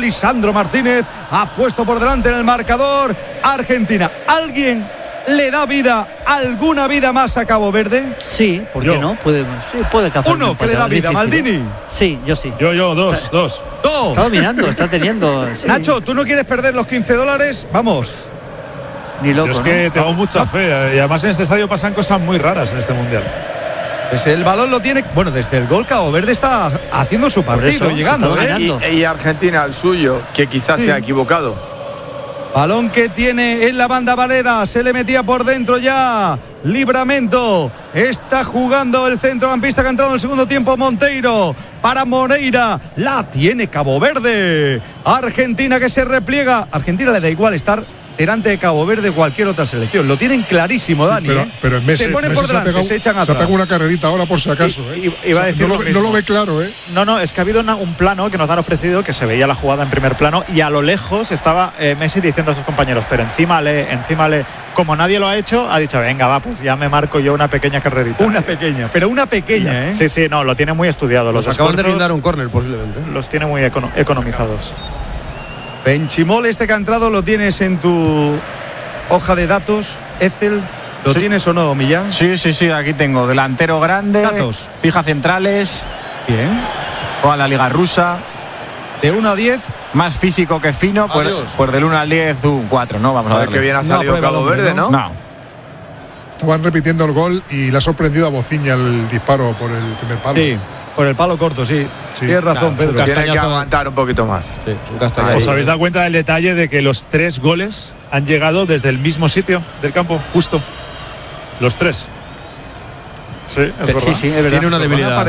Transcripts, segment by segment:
Lisandro Martínez ha puesto por delante en el marcador Argentina. ¿Alguien le da vida, alguna vida más a Cabo Verde? Sí, ¿por qué no? Puede cazar. Uno que le da vida, Maldini. Sí, yo sí. Yo, dos. Está dominando, está teniendo. Sí. Nacho, ¿tú no quieres perder los $15? Vamos. Ni loco. Yo es que tengo mucha fe. Y además en este estadio pasan cosas muy raras en este mundial. Pues el balón lo tiene. Bueno, desde el gol Cabo Verde está haciendo su partido, llegando. Y Argentina al suyo, que quizás se ha equivocado. Balón que tiene en la banda Valera, se le metía por dentro ya Livramento, está jugando el centrocampista que ha entrado en el segundo tiempo, Monteiro, para Moreira, la tiene Cabo Verde, Argentina que se repliega, Argentina le da igual estar delante de Cabo Verde cualquier otra selección, lo tienen clarísimo, sí, Dani, pero en Messi, se pone por delante, se echan atrás. Se ha pegado una carrerita ahora por si acaso, iba a decir no lo ve claro, No, es que ha habido un plano que nos han ofrecido que se veía la jugada en primer plano y a lo lejos estaba Messi diciendo a sus compañeros, pero encima como nadie lo ha hecho, ha dicho, venga, va, pues ya me marco yo una pequeña carrerita. Una pequeña, Sí, no, lo tiene muy estudiado. Los acaban de brindar un córner posiblemente. Los tiene muy economizados. Benchimol, este que ha entrado, lo tienes en tu hoja de datos, Excel. ¿Lo tienes o no, Millán? Sí, aquí tengo. Delantero grande, datos. Fija centrales. Bien. Juega la Liga Rusa. De 1 a 10. Más físico que fino, pues del 1 al 10 un 4, ¿no? Vamos a ver qué bien ha salido Cabo Verde, ¿no? No. Estaban repitiendo el gol y le ha sorprendido a Bociña el disparo por el primer palo. Sí. Por el palo corto, sí. Tienes razón, Pedro. Tiene que aguantar un poquito más. Sí, ¿Os habéis dado cuenta del detalle de que los 3 goles han llegado desde el mismo sitio del campo? Justo. Los 3. Sí, es verdad. Sí, es verdad. Tiene una debilidad.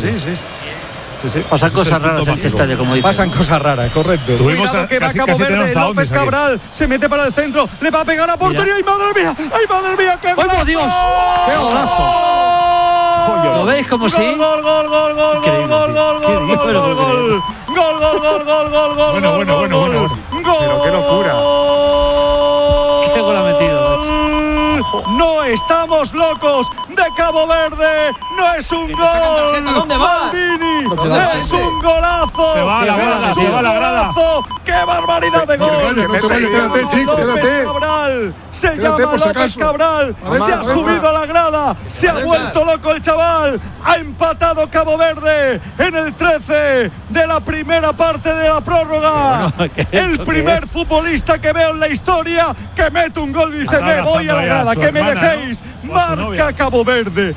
Sí. Pasan cosas raras en este estadio, como dice. Pasan cosas raras, correcto. Cuidado que va Cabo Verde, López Cabral se mete para el centro, le va a pegar a portería. ¡Ay, madre mía! ¡Qué golazo! ¡Ay, Dios! ¡Qué golazo! ¿Lo veis como si? Gol. Bueno. Pero qué locura. ¿Qué gol ha metido? No estamos locos de Cabo Verde, no es un gol. ¿Dónde va? Maldini, es un golazo. Se va a la grada. ¡Qué barbaridad de gol! Quédate, chico, quédate. Cabral, se llama por si López acaso. Cabral, se ha subido a la grada, se ha vuelto loco el chaval, ha empatado Cabo Verde en el 13 de la primera parte de la prórroga. El primer futbolista que veo en la historia que mete un gol y dice, me voy a la grada, que me dejéis. Marca Cabo Verde.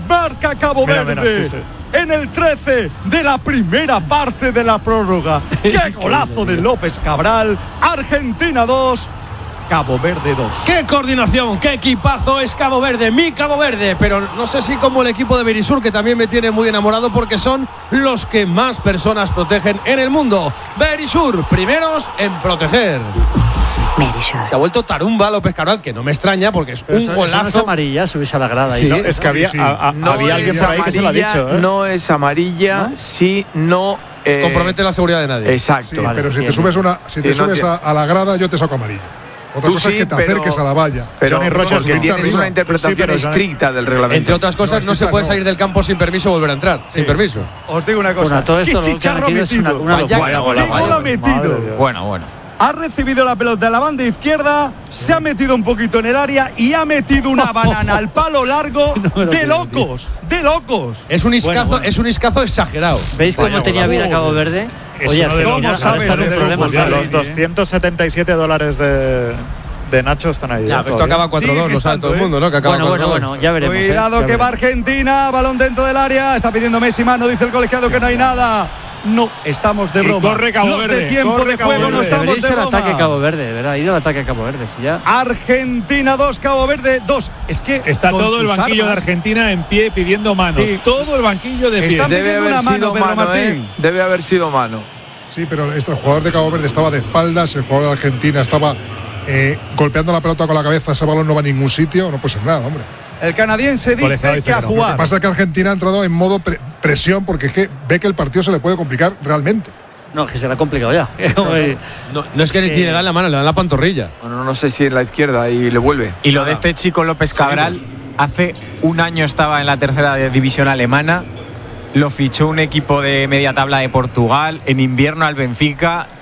En el 13 de la primera parte de la prórroga. ¡Qué golazo de López Cabral! Argentina 2, Cabo Verde 2. ¡Qué coordinación! ¡Qué equipazo es Cabo Verde! Mi Cabo Verde, pero no sé si como el equipo de Berisur, que también me tiene muy enamorado porque son los que más personas protegen en el mundo. Berisur, primeros en proteger. Se ha vuelto tarumba López Cabral, que no me extraña porque es un golazo. Eso no es amarilla, subirse a la grada. Sí, ¿no? es que había alguien por ahí que se lo ha dicho. No es amarilla, si no compromete la seguridad de nadie. Exacto. Sí, pero si te subes a la grada, yo te saco amarilla. Otra cosa es que te acerques a la valla. Pero Johnny Rogers, porque tienes una interpretación estricta del reglamento. Entre otras cosas, no se puede salir del campo sin permiso y volver a entrar. Sin permiso. Os digo una cosa. Bueno, todo esto ¡qué chicharro lo que ha metido metido! es una ¡Qué gol ha metido! Bueno. Ha recibido la pelota de la banda izquierda, se ha metido un poquito en el área y ha metido una banana al palo largo de locos. Es un iscazo exagerado. ¿Veis cómo tenía vida Cabo Verde? Oye, ¿cómo sabe están en problemas. Los $277 de Nacho están ahí. Ya, esto acaba 4-2, lo sabe todo el mundo, ¿no? Que acaba Bueno, ya veremos. Cuidado que va Argentina, balón dentro del área, está pidiendo Messi mano, dice el colegiado que no hay nada. No estamos de broma. Corre Cabo Verde. De tiempo de juego no estamos de broma. El ataque Cabo Verde, ¿verdad? Ha ido el ataque Cabo Verde. Si ya... Argentina 2, Cabo Verde 2. Es que está todo el banquillo de Argentina en pie pidiendo mano. Sí. Todo el banquillo de pie. Están pidiendo una mano, Pedro Martín. Debe haber sido mano. Sí, pero el jugador de Cabo Verde estaba de espaldas, el jugador de Argentina estaba golpeando la pelota con la cabeza, ese balón no va a ningún sitio, no puede ser nada, hombre. El canadiense dice que a jugar. Lo que pasa es que Argentina ha entrado en modo presión porque es que ve que el partido se le puede complicar realmente. No, que se le ha complicado ya. No es que ni le dan la mano, le dan la pantorrilla. Bueno, no sé si en la izquierda y le vuelve. Y lo de este chico López Cabral, hace un año estaba en la tercera división alemana, lo fichó un equipo de media tabla de Portugal, en invierno al Benfica